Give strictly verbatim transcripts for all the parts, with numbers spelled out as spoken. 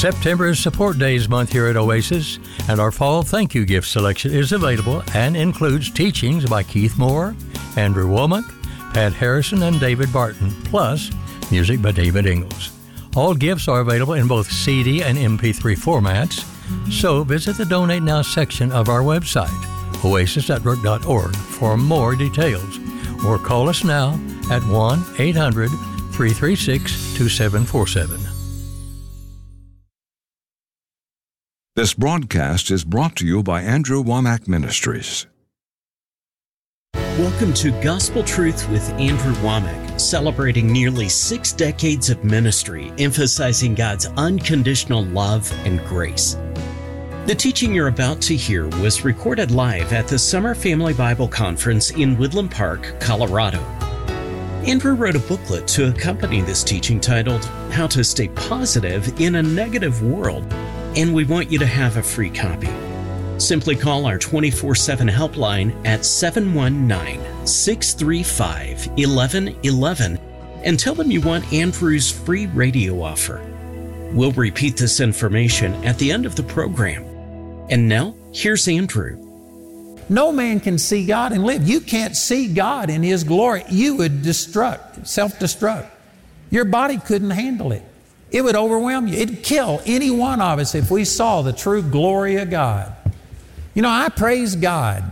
September is Support Days month here at Oasis, and our fall thank you gift selection is available and includes teachings by Keith Moore, Andrew Womack, Pat Harrison, and David Barton, plus music by David Ingalls. All gifts are available in both C D and M P three formats, so visit the Donate Now section of our website, oasis network dot org, for more details, or call us now at one eight hundred three three six two seven four seven. This broadcast is brought to you by Andrew Womack Ministries. Welcome to Gospel Truth with Andrew Womack, celebrating nearly six decades of ministry, emphasizing God's unconditional love and grace. The teaching you're about to hear was recorded live at the Summer Family Bible Conference in Woodland Park, Colorado. Andrew wrote a booklet to accompany this teaching titled, How to Stay Positive in a Negative World, and we want you to have a free copy. Simply call our twenty-four seven helpline at seven one nine, six three five, one one one one and tell them you want Andrew's free radio offer. We'll repeat this information at the end of the program. And now, here's Andrew. No man can see God and live. You can't see God in His glory. You would destruct, self-destruct. Your body couldn't handle it. It would overwhelm you. It'd kill any one of us if we saw the true glory of God. You know, I praise God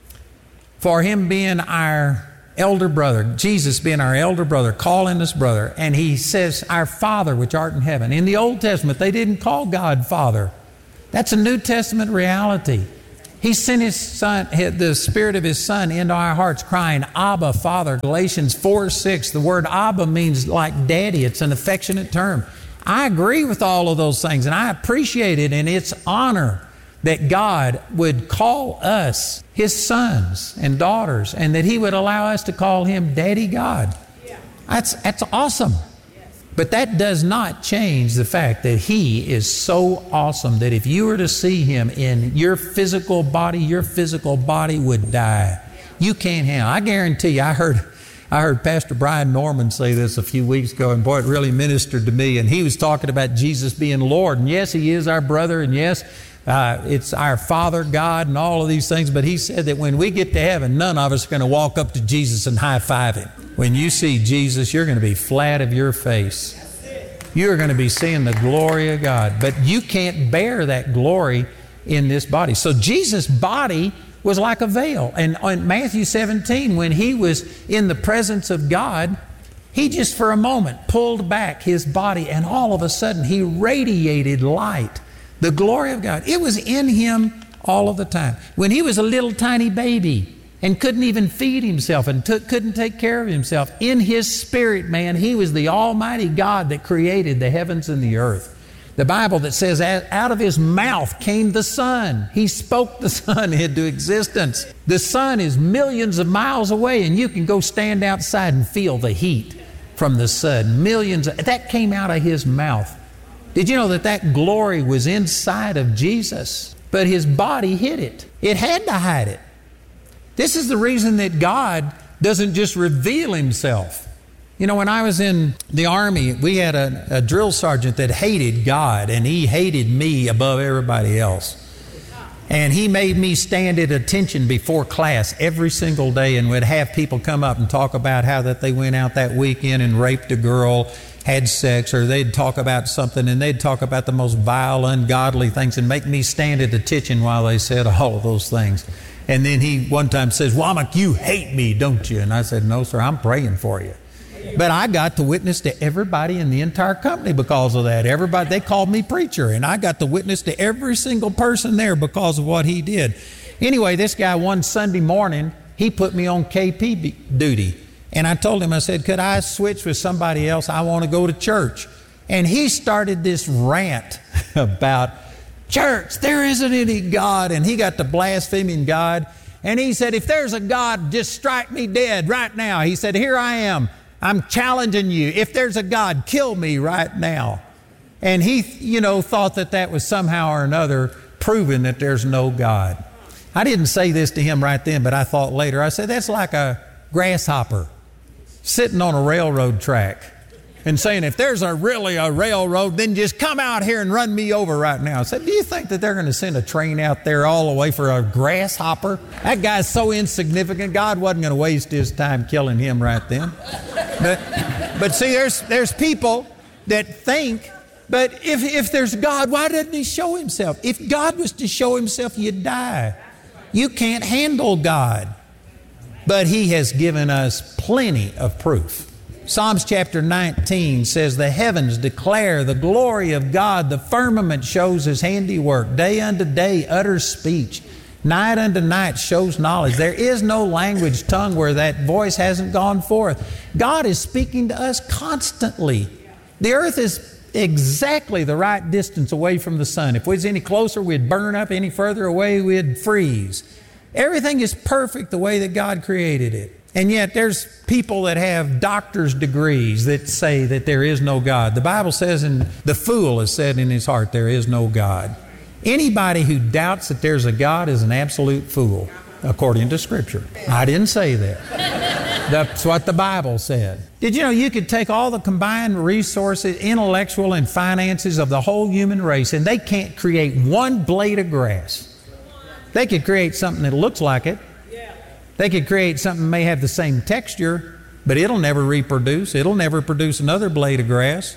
for Him being our elder brother, Jesus being our elder brother, calling us brother. And He says, our Father which art in heaven. In the Old Testament, they didn't call God Father. That's a New Testament reality. He sent His Son, the Spirit of His Son into our hearts, crying, Abba, Father. Galatians four six, the word Abba means like daddy. It's an affectionate term. I agree with all of those things, and I appreciate it, and it's honor that God would call us His sons and daughters, and that He would allow us to call Him Daddy God. Yeah. That's, that's awesome. Yes. But that does not change the fact that He is so awesome that if you were to see Him in your physical body, your physical body would die. You can't handle it. I guarantee you, I heard... I heard Pastor Brian Norman say this a few weeks ago, and boy, it really ministered to me. And he was talking about Jesus being Lord. And yes, He is our brother, and yes, uh, it's our Father God and all of these things. But he said that when we get to heaven, none of us are going to walk up to Jesus and high-five Him. When you see Jesus, you're going to be flat of your face. You're going to be seeing the glory of God. But you can't bear that glory in this body. So Jesus' body was like a veil. And on Matthew seventeen, when He was in the presence of God, He just for a moment pulled back His body, and all of a sudden He radiated light, the glory of God. It was in Him all of the time. When He was a little tiny baby and couldn't even feed Himself and took, couldn't take care of Himself, in His spirit, man, He was the Almighty God that created the heavens and the earth. The Bible that says out of His mouth came the sun. He spoke the sun into existence. The sun is millions of miles away, and you can go stand outside and feel the heat from the sun. Millions of, that came out of His mouth. Did you know that that glory was inside of Jesus? But His body hid it. It had to hide it. This is the reason that God doesn't just reveal Himself. You know, when I was in the Army, we had a, a drill sergeant that hated God, and he hated me above everybody else. And he made me stand at attention before class every single day, and would have people come up and talk about how that they went out that weekend and raped a girl, had sex, or they'd talk about something, and they'd talk about the most vile, ungodly things, and make me stand at attention while they said all of those things. And then he one time says, Womack, you hate me, don't you? And I said, no, sir, I'm praying for you. But I got to witness to everybody in the entire company because of that. Everybody, they called me preacher, and I got to witness to every single person there because of what he did. Anyway, this guy one Sunday morning, he put me on K P duty. And I told him, I said, could I switch with somebody else? I want to go to church. And he started this rant about church, there isn't any God. And he got to blaspheming God. And he said, if there's a God, just strike me dead right now. He said, here I am. I'm challenging you. If there's a God, kill me right now. And he, you know, thought that that was somehow or another proving that there's no God. I didn't say this to him right then, but I thought later. I said, that's like a grasshopper sitting on a railroad track. and saying, if there's a really a railroad, then just come out here and run me over right now. I said, do you think that they're going to send a train out there all the way for a grasshopper? That guy's so insignificant, God wasn't going to waste his time killing him right then. But, but see, there's, there's people that think, but if, if there's God, why doesn't he show himself? If God was to show himself, you'd die. You can't handle God. But he has given us plenty of proof. Psalms chapter nineteen says, the heavens declare the glory of God. The firmament shows his handiwork. Day unto day utters speech. Night unto night shows knowledge. There is no language, tongue where that voice hasn't gone forth. God is speaking to us constantly. The earth is exactly the right distance away from the sun. If we was any closer, we'd burn up. Any further away, we'd freeze. Everything is perfect the way that God created it. And yet there's people that have doctor's degrees that say that there is no God. The Bible says, and the fool has said in his heart, there is no God. Anybody who doubts that there's a God is an absolute fool, according to Scripture. I didn't say that. That's what the Bible said. Did you know you could take all the combined resources, intellectual and finances of the whole human race, and they can't create one blade of grass? They could create something that looks like it. They could create something that may have the same texture, but it'll never reproduce. It'll never produce another blade of grass.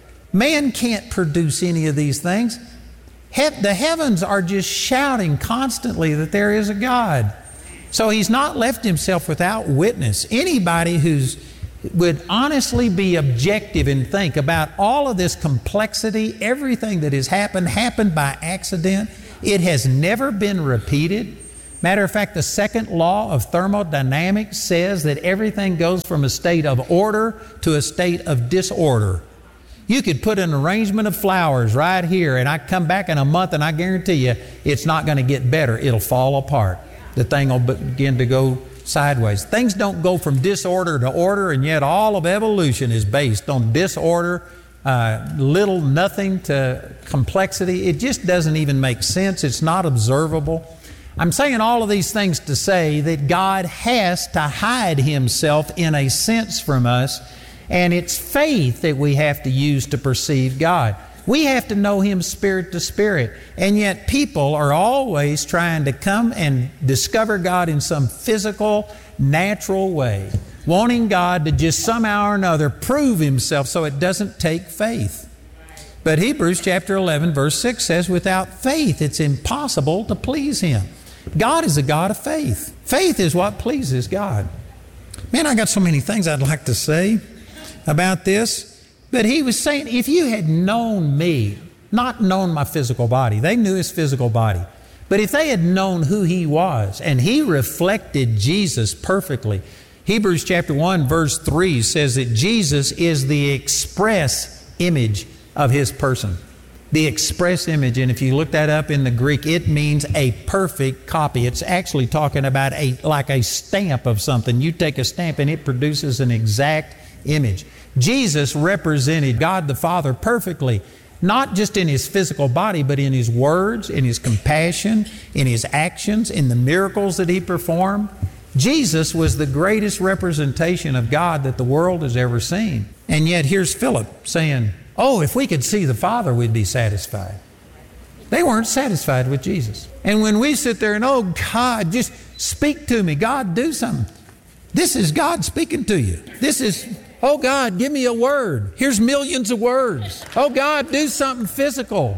Man can't produce any of these things. He- the heavens are just shouting constantly that there is a God. So he's not left himself without witness. Anybody who's would honestly be objective and think about all of this complexity, everything that has happened, happened by accident. It has never been repeated. Matter of fact, the second law of thermodynamics says that everything goes from a state of order to a state of disorder. You could put an arrangement of flowers right here, and I come back in a month, and I guarantee you it's not going to get better. It'll fall apart. The thing will begin to go sideways. Things don't go from disorder to order, and yet all of evolution is based on disorder, uh, little, nothing to complexity. It just doesn't even make sense. It's not observable. I'm saying all of these things to say that God has to hide himself in a sense from us, and it's faith that we have to use to perceive God. We have to know him spirit to spirit, and yet people are always trying to come and discover God in some physical, natural way, wanting God to just somehow or another prove himself, so it doesn't take faith. But Hebrews chapter eleven verse six says, without faith it's impossible to please him. God is a God of faith. Faith is what pleases God. Man, I got so many things I'd like to say about this. But he was saying, if you had known me, not known my physical body, they knew his physical body, but if they had known who he was, and he reflected Jesus perfectly. Hebrews chapter one verse three says that Jesus is the express image of his person. The express image, and if you look that up in the Greek, it means a perfect copy. It's actually talking about a like a stamp of something. You take a stamp and it produces an exact image. Jesus represented God the Father perfectly, not just in his physical body, but in his words, in his compassion, in his actions, in the miracles that he performed. Jesus was the greatest representation of God that the world has ever seen. And yet here's Philip saying, oh, if we could see the Father, we'd be satisfied. They weren't satisfied with Jesus. And when we sit there and, oh, God, just speak to me. God, do something. This is God speaking to you. This is, oh, God, give me a word. Here's millions of words. Oh, God, do something physical.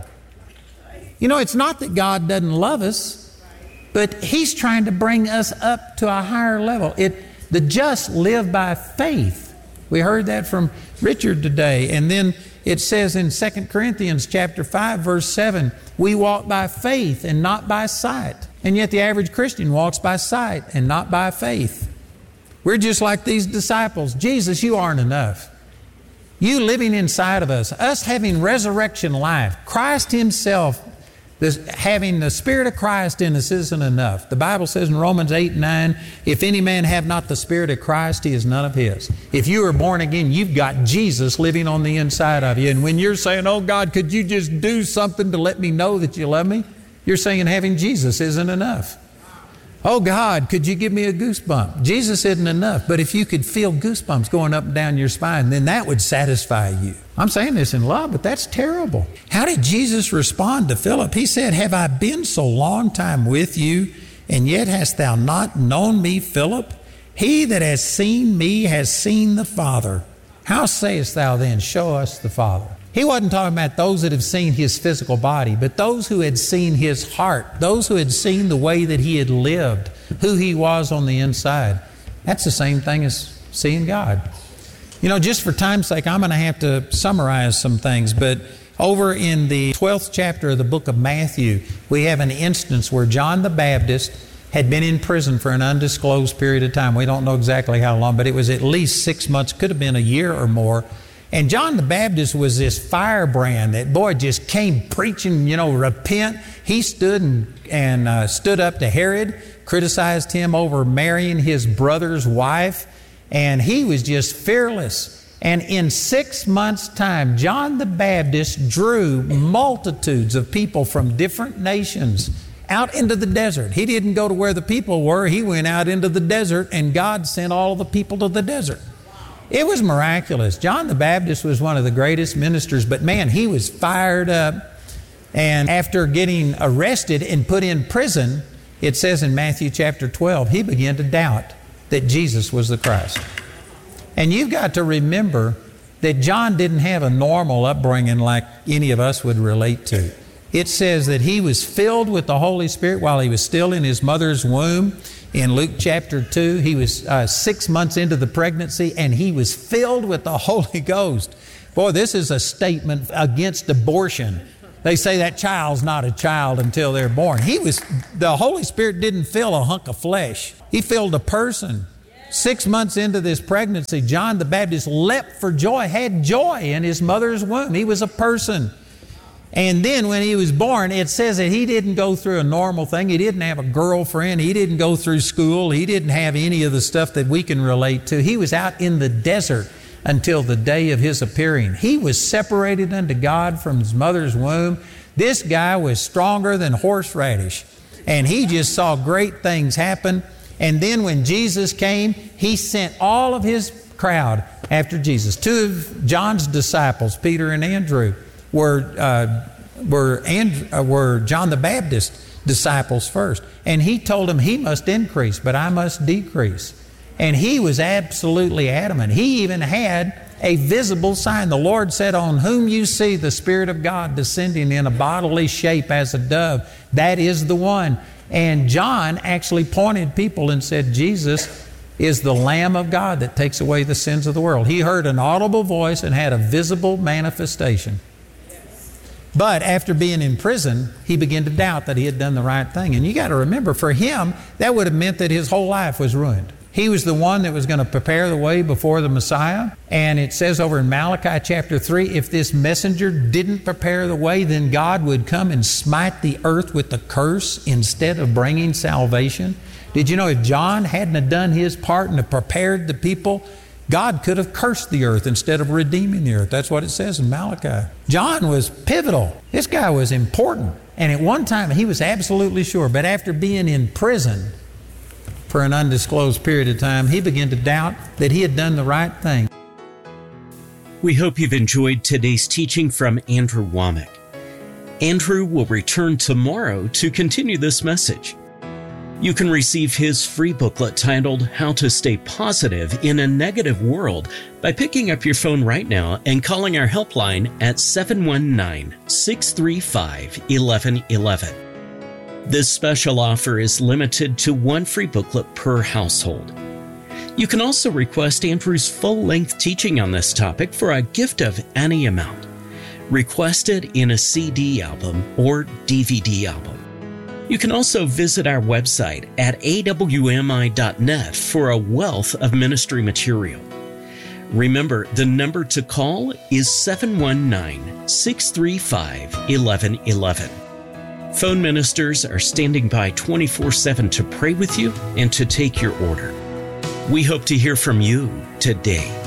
You know, it's not that God doesn't love us, but he's trying to bring us up to a higher level. It, the just live by faith. We heard that from Richard today. And then it says in Second Corinthians chapter five, verse seven, we walk by faith and not by sight. And yet the average Christian walks by sight and not by faith. We're just like these disciples. Jesus, you aren't enough. You living inside of us, us having resurrection life, Christ himself, this, having the Spirit of Christ in us isn't enough. The Bible says in Romans eight and nine, if any man have not the Spirit of Christ, he is none of his. If you are born again, you've got Jesus living on the inside of you. And when you're saying, oh God, could you just do something to let me know that you love me? You're saying having Jesus isn't enough. Oh God, could you give me a goosebump? Jesus isn't enough, but if you could feel goosebumps going up and down your spine, then that would satisfy you. I'm saying this in love, but that's terrible. How did Jesus respond to Philip? He said, have I been so long time with you, and yet hast thou not known me, Philip? He that has seen me has seen the Father. How sayest thou then, show us the Father? He wasn't talking about those that have seen his physical body, but those who had seen his heart, those who had seen the way that he had lived, who he was on the inside. That's the same thing as seeing God. You know, just for time's sake, I'm going to have to summarize some things, but over in the twelfth chapter of the book of Matthew, we have an instance where John the Baptist had been in prison for an undisclosed period of time. We don't know exactly how long, but it was at least six months, could have been a year or more. And John the Baptist was this firebrand that, boy, just came preaching, you know, repent. He stood and, and uh, stood up to Herod, criticized him over marrying his brother's wife, and he was just fearless. And in six months' time, John the Baptist drew multitudes of people from different nations out into the desert. He didn't go to where the people were. He went out into the desert, and God sent all the people to the desert. It was miraculous. John the Baptist was one of the greatest ministers, but man, he was fired up. And after getting arrested and put in prison, it says in Matthew chapter twelve, he began to doubt that Jesus was the Christ. And you've got to remember that John didn't have a normal upbringing like any of us would relate to. It says that he was filled with the Holy Spirit while he was still in his mother's womb. In Luke chapter two, he was uh, six months into the pregnancy, and he was filled with the Holy Ghost. Boy, this is a statement against abortion. They say that child's not a child until they're born. He was, the Holy Spirit didn't fill a hunk of flesh. He filled a person. Six months into this pregnancy, John the Baptist leapt for joy, had joy in his mother's womb. He was a person. And then when he was born, it says that he didn't go through a normal thing. He didn't have a girlfriend. He didn't go through school. He didn't have any of the stuff that we can relate to. He was out in the desert until the day of his appearing. He was separated unto God from his mother's womb. This guy was stronger than horseradish, and he just saw great things happen. And then when Jesus came, he sent all of his crowd after Jesus. Two of John's disciples, Peter and Andrew, were uh, were, and, uh, were John the Baptist's disciples first. And he told them he must increase, but I must decrease. And he was absolutely adamant. He even had a visible sign. The Lord said, on whom you see the Spirit of God descending in a bodily shape as a dove, that is the one. And John actually pointed people and said, Jesus is the Lamb of God that takes away the sins of the world. He heard an audible voice and had a visible manifestation. But after being in prison, he began to doubt that he had done the right thing. And you got to remember, for him, that would have meant that his whole life was ruined. He was the one that was going to prepare the way before the Messiah. And it says over in Malachi chapter three, if this messenger didn't prepare the way, then God would come and smite the earth with the curse instead of bringing salvation. Did you know if John hadn't have done his part and have prepared the people, God could have cursed the earth instead of redeeming the earth. That's what it says in Malachi. John was pivotal. This guy was important. And at one time he was absolutely sure. But after being in prison for an undisclosed period of time, he began to doubt that he had done the right thing. We hope you've enjoyed today's teaching from Andrew Wommack. Andrew will return tomorrow to continue this message. You can receive his free booklet titled How to Stay Positive in a Negative World by picking up your phone right now and calling our helpline at seven one nine, six three five, one one one one. This special offer is limited to one free booklet per household. You can also request Andrew's full-length teaching on this topic for a gift of any amount. Request it in a C D album or D V D album. You can also visit our website at A W M I dot net for a wealth of ministry material. Remember, the number to call is seven one nine, six three five, one one one one. Phone ministers are standing by twenty-four seven to pray with you and to take your order. We hope to hear from you today.